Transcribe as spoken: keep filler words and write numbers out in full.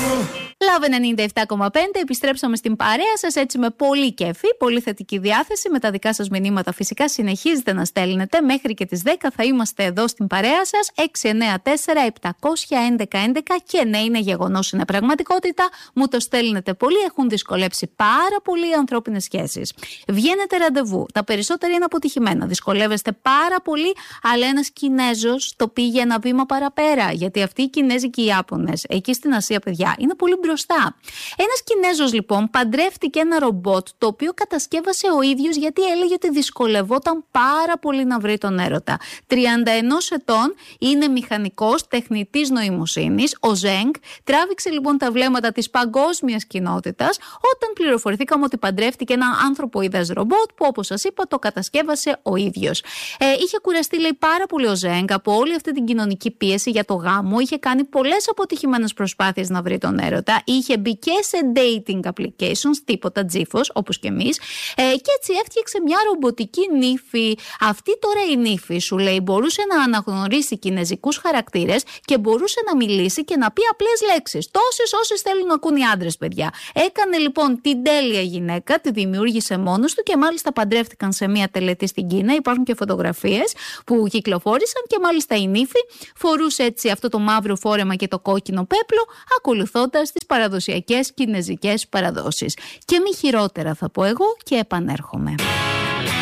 Λαβ ενενήντα επτά κόμμα πέντε, επιστρέψαμε στην παρέα σας έτσι με πολύ κέφι, πολύ θετική διάθεση με τα δικά σας μηνύματα. Φυσικά συνεχίζετε να στέλνετε μέχρι και τις δέκα θα είμαστε εδώ στην παρέα σας. Έξι εννέα τέσσερα επτακόσια έντεκα έντεκα και ναι, είναι γεγονός, είναι πραγματικότητα. Μου το στέλνετε πολύ, έχουν δυσκολέψει πάρα πολύ οι ανθρώπινες σχέσεις. Βγαίνετε ραντεβού, τα περισσότερα είναι αποτυχημένα. Δυσκολεύεστε πάρα πολύ, αλλά ένας Κινέζος το πήγε ένα βήμα παραπέρα. Γιατί αυτοί οι Κινέζοι και οι Ιάπωνες, εκεί στην Ασία, παιδιά, είναι πολύ μπροστά. Ένας Κινέζος λοιπόν παντρεύτηκε ένα ρομπότ το οποίο κατασκεύασε ο ίδιος γιατί έλεγε ότι δυσκολευόταν πάρα πολύ να βρει τον έρωτα. τριάντα ένα ετών, είναι μηχανικός τεχνητής νοημοσύνης. Ο Ζενγκ τράβηξε λοιπόν τα βλέμματα της παγκόσμιας κοινότητας όταν πληροφορηθήκαμε ότι παντρεύτηκε έναν ανθρωποειδές ρομπότ που, όπως σας είπα, το κατασκεύασε ο ίδιος. Ε, είχε κουραστεί, λέει, πάρα πολύ ο Ζενγκ από όλη αυτή την κοινωνική πίεση για το γάμο. Είχε κάνει πολλές αποτυχημένες προσπάθειες να βρει τον έρωτα. Είχε μπει και σε dating applications, τίποτα τζίφος, όπως και εμείς, ε, και έτσι έφτιαξε μια ρομποτική νύφη. Αυτή τώρα η νύφη, σου λέει, μπορούσε να αναγνωρίσει κινεζικούς χαρακτήρες και μπορούσε να μιλήσει και να πει απλές λέξεις. Τόσες όσες θέλουν να ακούν οι άντρες, παιδιά. Έκανε λοιπόν την τέλεια γυναίκα, τη δημιούργησε μόνος του και μάλιστα παντρεύτηκαν σε μια τελετή στην Κίνα. Υπάρχουν και φωτογραφίες που κυκλοφόρησαν και μάλιστα η νύφη φορούσε έτσι αυτό το μαύρο φόρεμα και το κόκκινο πέπλο, ακολουθώντας τις παραδοσιακές κινεζικές παραδόσεις. Και μη χειρότερα θα πω εγώ και επανέρχομαι.